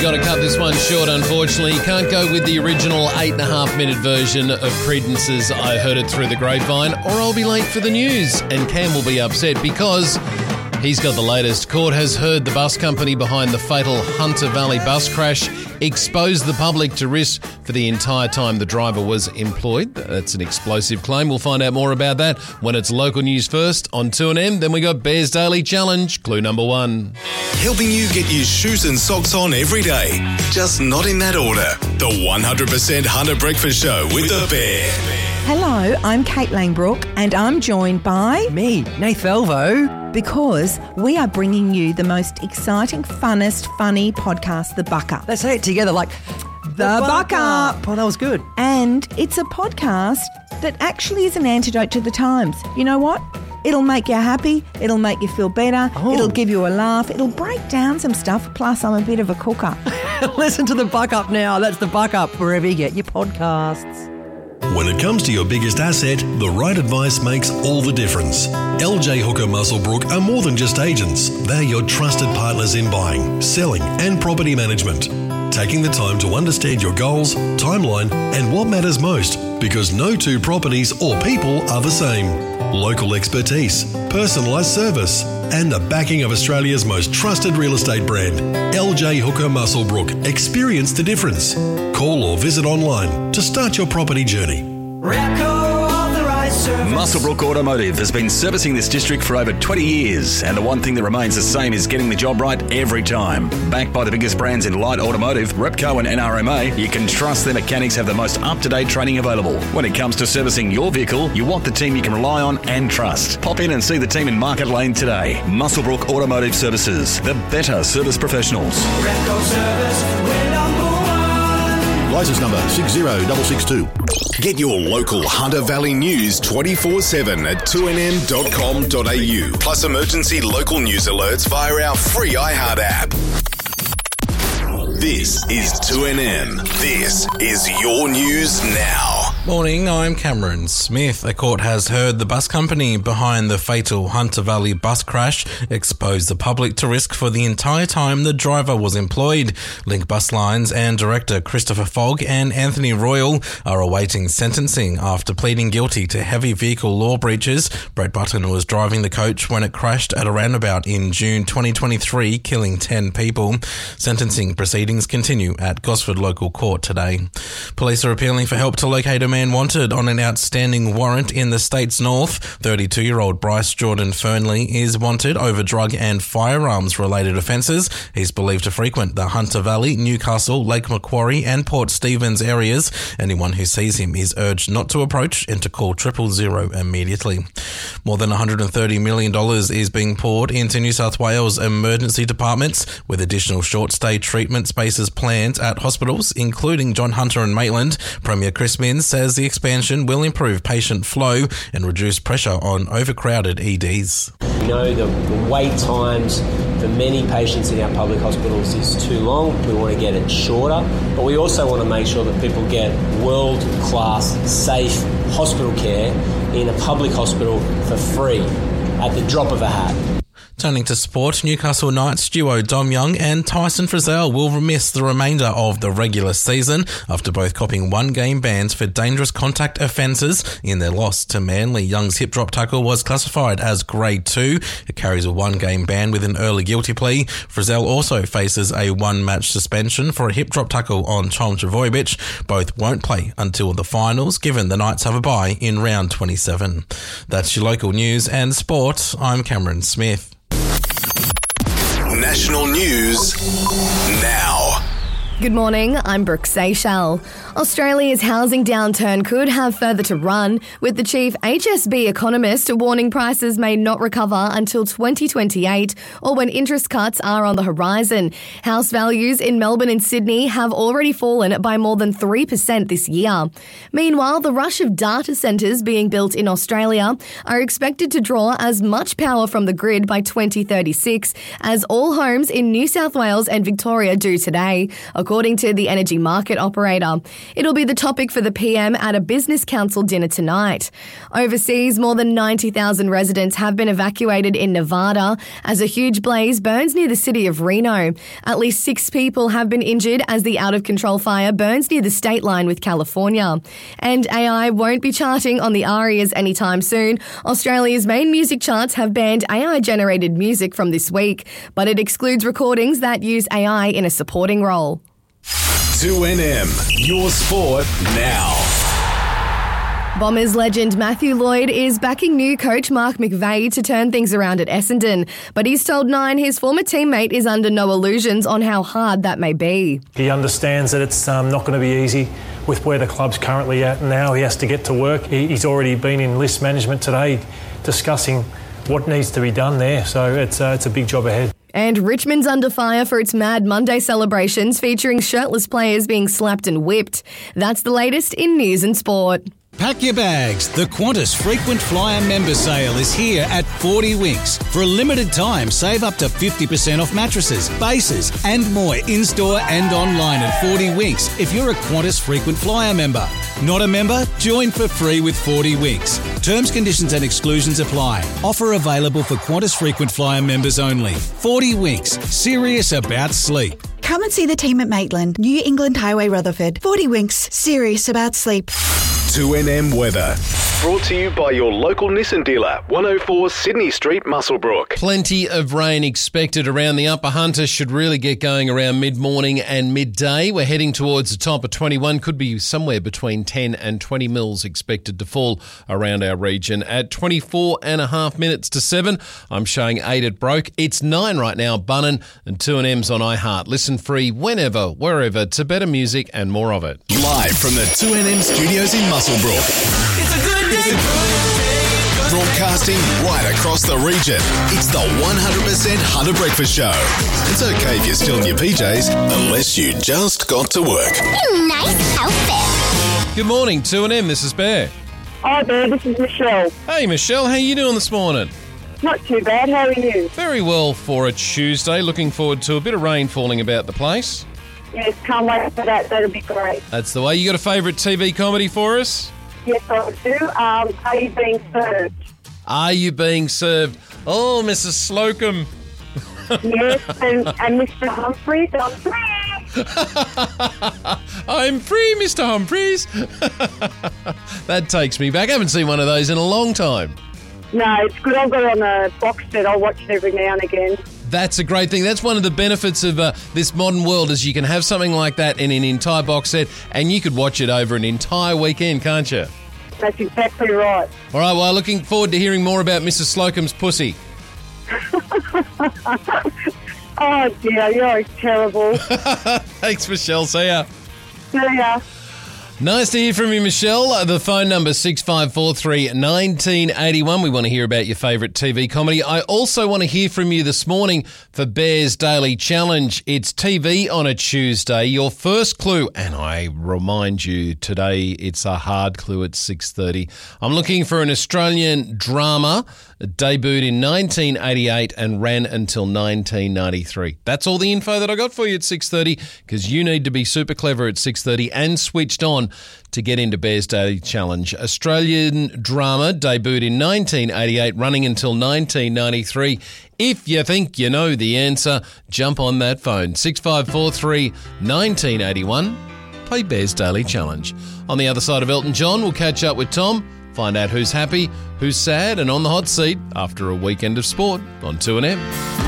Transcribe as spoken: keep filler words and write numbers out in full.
got to cut this one short, unfortunately. You can't go with the original eight and a half minute version of Credence's I Heard It Through the Grapevine, or I'll be late for the news. And Cam will be upset because he's got the latest. Court has heard the bus company behind the fatal Hunter Valley bus crash exposed the public to risk for the entire time the driver was employed. That's an explosive claim. We'll find out more about that when it's local news first on two N M. Then we got Bear's Daily Challenge, clue number one. Helping you get your shoes and socks on every day, just not in that order. The one hundred percent Hunter Breakfast Show with the Bear. Hello, I'm Kate Langbrook and I'm joined by... Me, Nath Elvo. Because we are bringing you the most exciting, funnest, funny podcast, The Buck Up. Let's say it together like... The, the Buck Up. Oh, that was good. And it's a podcast that actually is an antidote to the times. You know what? It'll make you happy. It'll make you feel better. Oh. It'll give you a laugh. It'll break down some stuff. Plus, I'm a bit of a cooker. Listen to The Buck Up now. That's The Buck Up wherever you get your podcasts. When it comes to your biggest asset, the right advice makes all the difference. L J Hooker Muswellbrook are more than just agents. They're your trusted partners in buying, selling and property management. Taking the time to understand your goals, timeline and what matters most, because no two properties or people are the same. Local expertise, personalised service and the backing of Australia's most trusted real estate brand, L J Hooker Muswellbrook. Experience the difference. Call or visit online to start your property journey. Muswellbrook Automotive has been servicing this district for over twenty years, and the one thing that remains the same is getting the job right every time. Backed by the biggest brands in light automotive, Repco and N R M A, you can trust their mechanics have the most up-to-date training available. When it comes to servicing your vehicle, you want the team you can rely on and trust. Pop in and see the team in Market Lane today. Muswellbrook Automotive Services, the better service professionals. Repco Service, we're number one. Licence number six zero six six two. Get your local Hunter Valley news twenty-four seven at two N M dot com dot a u. Plus emergency local news alerts via our free iHeart app. This is two N M. This is your news now. Morning, I'm Cameron Smith. A court has heard the bus company behind the fatal Hunter Valley bus crash exposed the public to risk for the entire time the driver was employed. Link Bus Lines and director Christopher Fogg and Anthony Royal are awaiting sentencing after pleading guilty to heavy vehicle law breaches. Brett Button was driving the coach when it crashed at a roundabout in June twenty twenty-three, killing ten people. Sentencing proceedings continue at Gosford Local Court today. Police are appealing for help to locate a man wanted on an outstanding warrant in the state's north. thirty-two-year-old Bryce Jordan Fernley is wanted over drug and firearms-related offences. He's believed to frequent the Hunter Valley, Newcastle, Lake Macquarie and Port Stephens areas. Anyone who sees him is urged not to approach and to call triple zero immediately. More than one hundred thirty million dollars is being poured into New South Wales emergency departments, with additional short-stay treatment spaces planned at hospitals, including John Hunter and Maitland. Premier Chris Minns says the expansion will improve patient flow and reduce pressure on overcrowded E Ds. We know the, the wait times for many patients in our public hospitals is too long. We want to get it shorter, but we also want to make sure that people get world-class, safe hospital care in a public hospital for free at the drop of a hat. Turning to sport, Newcastle Knights duo Dom Young and Tyson Frizzell will miss the remainder of the regular season after both copping one-game bans for dangerous contact offences in their loss to Manly. Young's hip drop tackle was classified as grade two. It carries a one-game ban with an early guilty plea. Frizzell also faces a one-match suspension for a hip drop tackle on Tom Trbojevic. Both won't play until the finals, given the Knights have a bye in round twenty-seven. That's your local news and sport. I'm Cameron Smith. National news now. Good morning, I'm Brooke Seychelles. Australia's housing downturn could have further to run, with the chief H S B economist warning prices may not recover until twenty twenty-eight or when interest cuts are on the horizon. House values in Melbourne and Sydney have already fallen by more than three percent this year. Meanwhile, the rush of data centres being built in Australia are expected to draw as much power from the grid by twenty thirty-six as all homes in New South Wales and Victoria do today, according according to the energy market operator. It'll be the topic for the P M at a business council dinner tonight. Overseas, more than ninety thousand residents have been evacuated in Nevada as a huge blaze burns near the city of Reno. At least six people have been injured as the out-of-control fire burns near the state line with California. And A I won't be charting on the ARIAs anytime soon. Australia's main music charts have banned A I-generated music from this week, but it excludes recordings that use A I in a supporting role. two N M, your sport now. Bombers legend Matthew Lloyd is backing new coach Mark McVeigh to turn things around at Essendon, but he's told Nine his former teammate is under no illusions on how hard that may be. He understands that it's um, not going to be easy with where the club's currently at now. He has to get to work. He, he's already been in list management today discussing what needs to be done there, so it's, uh, it's a big job ahead. And Richmond's under fire for its Mad Monday celebrations featuring shirtless players being slapped and whipped. That's the latest in news and sport. Pack your bags. The Qantas Frequent Flyer member sale is here at forty Winks. For a limited time, save up to fifty percent off mattresses, bases and more in-store and online at forty Winks if you're a Qantas Frequent Flyer member. Not a member? Join for free with forty Winks. Terms, conditions and exclusions apply. Offer available for Qantas Frequent Flyer members only. forty Winks. Serious about sleep. Come and see the team at Maitland, New England Highway, Rutherford. forty Winks. Serious about sleep. two N M weather. Brought to you by your local Nissan dealer, one oh four Sydney Street, Muswellbrook. Plenty of rain expected around the Upper Hunter. Should really get going around mid-morning and midday. We're heading towards the top of twenty-one. Could be somewhere between ten and twenty mils expected to fall around our region. At twenty-four and a half minutes to seven, I'm showing eight at Broke. It's nine right now, Bunnan, and two N M's on iHeart. Listen free whenever, wherever, to better music and more of it. Live from the two N M studios in Muswellbrook. It's a good day. Broadcasting right across the region. It's the one hundred percent Hunter Breakfast Show. It's okay if you're still in your P Js, unless you just got to work. Nice outfit. Good morning, two N M. This is Bear. Hi, Bear. This is Michelle. Hey, Michelle. How you doing this morning? Not too bad. How are you? Very well for a Tuesday. Looking forward to a bit of rain falling about the place. Yes, can't wait for that. That'll be great. That's the way. You got a favourite T V comedy for us? Yes, I do. Um, are you being served? Are you being served? Oh, Missus Slocum. Yes, and, and Mister Humphreys, I'm free. I'm free, Mister Humphreys. That takes me back. I haven't seen one of those in a long time. No, it's good. I've got it on a box set. I'll watch it every now and again. That's a great thing. That's one of the benefits of uh, this modern world is you can have something like that in an entire box set and you could watch it over an entire weekend, can't you? That's exactly right. All right, well, looking forward to hearing more about Missus Slocum's pussy. Oh, dear, you're terrible. Thanks, Michelle. See ya. See ya. Nice to hear from you, Michelle. The phone number six five four three, one nine eight one. We want to hear about your favourite T V comedy. I also want to hear from you this morning for Bear's Daily Challenge. It's T V on a Tuesday. Your first clue, and I remind you today it's a hard clue at six thirty. I'm looking for an Australian drama. It debuted in nineteen eighty-eight and ran until nineteen ninety-three. That's all the info that I got for you at six thirty because you need to be super clever at six thirty and switched on to get into Bear's Daily Challenge. Australian drama debuted in nineteen eighty-eight, running until nineteen ninety-three. If you think you know the answer, jump on that phone. six five four three, one nine eight one. Play Bear's Daily Challenge. On the other side of Elton John, we'll catch up with Tom, find out who's happy, who's sad, and on the hot seat after a weekend of sport on two N M.